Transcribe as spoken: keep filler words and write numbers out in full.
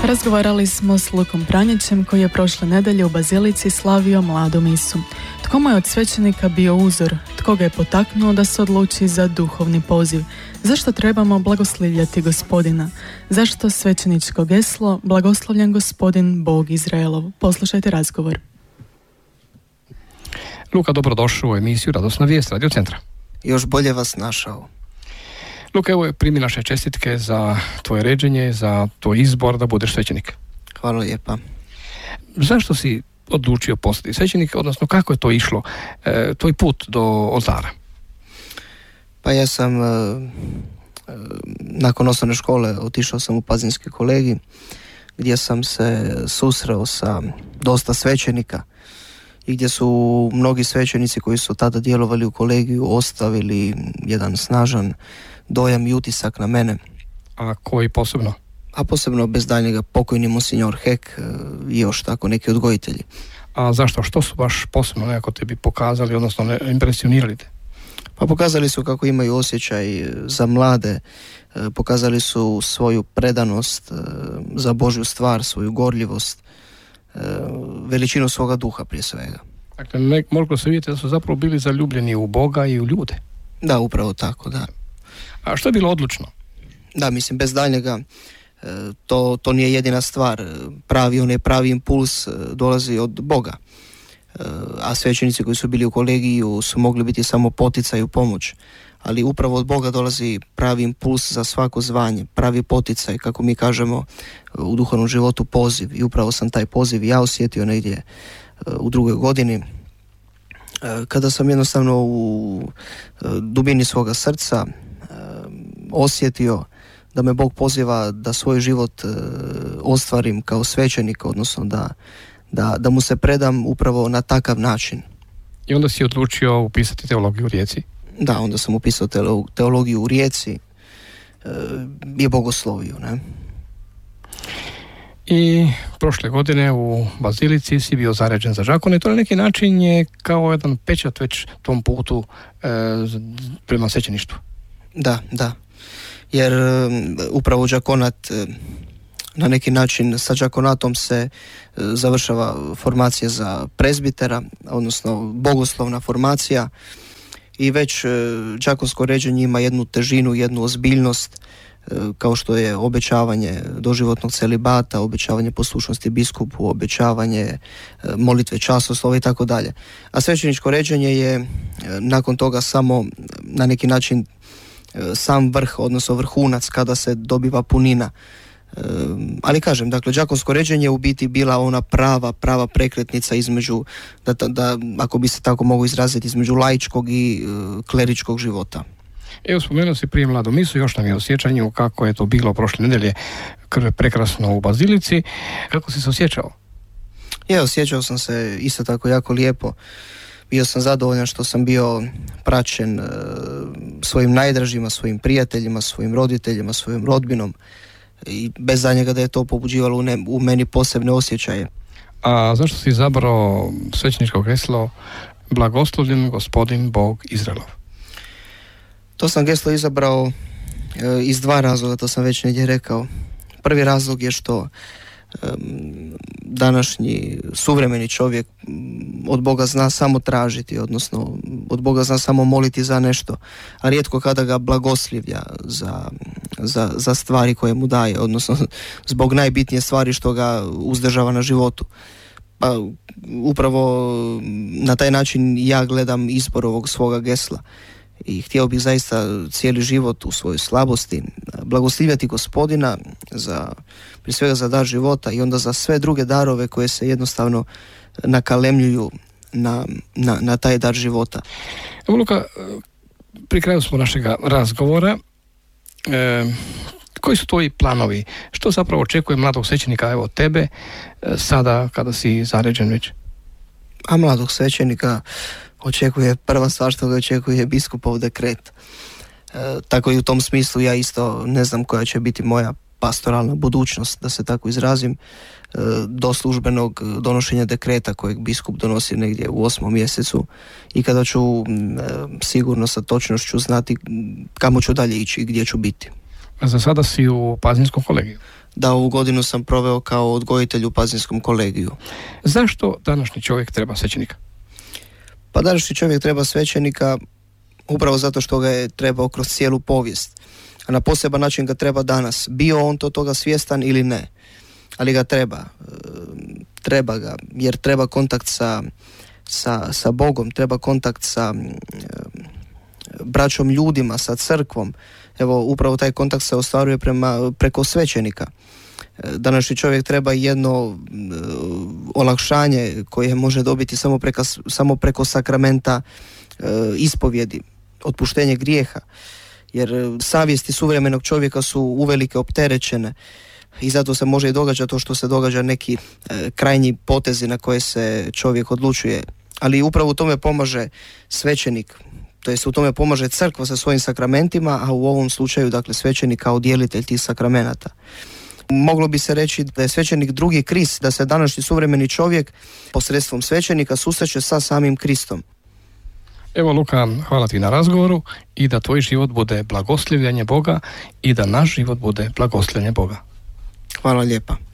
Razgovarali smo s Lukom Pranjićem koji je prošle nedelje u Bazilici slavio mladu misu. Tko mu je od svećenika bio uzor? Tko ga je potaknuo da se odluči za duhovni poziv? Zašto trebamo blagoslivljati Gospodina? Zašto svećeničko geslo blagoslovljen Gospodin Bog Izraelov? Poslušajte razgovor. Luka, dobrodošao u emisiju Radosna vijest Radio Centra. Još bolje vas našao. Luka, evo primi naše čestitke za tvoje ređenje, za tvoj izbor da budeš svećenik. Hvala lijepa. Zašto si odlučio postati svećenik, odnosno kako je to išlo, e, tvoj put do oltara? Pa ja sam e, e, nakon osnovne škole otišao sam u Pazinski kolegij gdje sam se susreo sa dosta svećenika i gdje su mnogi svećenici koji su tada djelovali u kolegiju ostavili jedan snažan dojam i utisak na mene. A koji posebno? A posebno bez daljnjega pokojni monsignor Hek i još tako neki odgojitelji. A zašto? Što su baš posebno nekako tebi pokazali, odnosno ne, impresionirali te? Pa pokazali su kako imaju osjećaj za mlade, pokazali su svoju predanost za Božju stvar, svoju gorljivost, veličinu svoga duha prije svega. Dakle, ne, možda se vidjeti da su zapravo bili zaljubljeni u Boga i u ljude. Da, upravo tako, da. A što je bilo odlučno? Da, mislim, bez daljnjega to, to nije jedina stvar. Pravi, onaj pravi impuls dolazi od Boga. A svećenici koji su bili u kolegiju su mogli biti samo poticaj u pomoć. Ali upravo od Boga dolazi pravi impuls za svako zvanje, pravi poticaj, kako mi kažemo u duhovnom životu, poziv. I upravo sam taj poziv ja osjetio negdje u drugoj godini, kada sam jednostavno u dubini svoga srca osjetio da me Bog poziva da svoj život ostvarim kao svećenik, odnosno da, da, da mu se predam upravo na takav način. I onda si odlučio upisati teologiju u Rijeci? Da, onda sam upisao teologiju u Rijeci i bogosloviju, ne? I prošle godine u Bazilici si bio zaređen za žakona i to na neki način je kao jedan pečat već tom putu e, prema svećeništvu. Da, da. Jer um, upravo đakonat um, na neki način sa đakonatom se uh, završava formacija za prezbitera, odnosno bogoslovna formacija i već uh, đakonsko ređenje ima jednu težinu, jednu ozbiljnost uh, kao što je obećavanje doživotnog celibata, obećavanje poslušnosti biskupu, obećavanje uh, molitve časoslova i tako dalje. A svećeničko ređenje je uh, nakon toga samo na neki način sam vrh, odnosno vrhunac kada se dobiva punina. E, ali kažem, dakle, đakonsko ređenje je u biti bila ona prava, prava prekretnica između, da, da, ako bi se tako mogu izraziti, između laičkog i e, kleričkog života. Evo, spomenuo si prije mladu misu, još nam je u sjećanju kako je to bilo prošle nedelje prekrasno u Bazilici. Kako si se osjećao? Ja, osjećao sam se isto tako jako lijepo. Bio sam zadovoljan što sam bio praćen e, svojim najdražima, svojim prijateljima, svojim roditeljima, svojim rodbinom i bez danjega da je to pobuđivalo u, ne, u meni posebne osjećaje. A zašto si izabrao svećeničko geslo blagoslovljen Gospodin Bog Izraelov? To sam geslo izabrao e, iz dva razloga, to sam već negdje rekao. Prvi razlog je što današnji suvremeni čovjek od Boga zna samo tražiti, odnosno od Boga zna samo moliti za nešto, a rijetko kada ga blagoslivlja za, za, za stvari koje mu daje, odnosno zbog najbitnije stvari što ga uzdržava na životu. Pa upravo na taj način ja gledam izbor ovog svoga gesla i htio bih zaista cijeli život u svojoj slabosti blagoslivljati Gospodina za, prije svega za dar života i onda za sve druge darove koje se jednostavno nakalemljuju na, na, na taj dar života. Evo, Luka, pri kraju smo našega razgovora. E, koji su tvoji planovi? Što zapravo očekuje mladog svećenika, evo tebe, sada kada si zaređen već? A mladog svećenika očekuje, prva stvar što ga očekuje biskupov dekret. E, tako i u tom smislu ja isto ne znam koja će biti moja pastoralna budućnost, da se tako izrazim, e, do službenog donošenja dekreta kojeg biskup donosi negdje u osmom mjesecu i kada ću e, sigurno sa točnošću znati kamo ću dalje ići i gdje ću biti. Za sada si u Pazinskom kolegiju. Da, ovu godinu sam proveo kao odgojitelj u Pazinskom kolegiju. Zašto današnji čovjek treba svećenika? Pa današnji čovjek treba svećenika upravo zato što ga je trebao kroz cijelu povijest. A na poseban način ga treba danas. Bio on to toga svjestan ili ne. Ali ga treba. Treba ga. Jer treba kontakt sa, sa, sa Bogom. Treba kontakt sa braćom ljudima, sa crkvom. Evo, upravo taj kontakt se ostvaruje prema, preko svećenika. Današnji čovjek treba jedno uh, olakšanje koje može dobiti samo, preka, samo preko sakramenta uh, ispovjedi, otpuštenje grijeha. Jer savjesti suvremenog čovjeka su uvelike opterećene i zato se može i događati to što se događa, neki uh, krajnji potezi na koje se čovjek odlučuje. Ali upravo u tome pomaže svećenik, to jest u tome pomaže crkva sa svojim sakramentima, a u ovom slučaju dakle svećenik kao djelitelj tih sakramenata. Moglo bi se reći da je svećenik drugi Krist, da se današnji suvremeni čovjek posredstvom svećenika susreće sa samim Kristom. Evo Luka, hvala ti na razgovoru i da tvoj život bude blagoslivljanje Boga i da naš život bude blagoslivljanje Boga. Hvala lijepa.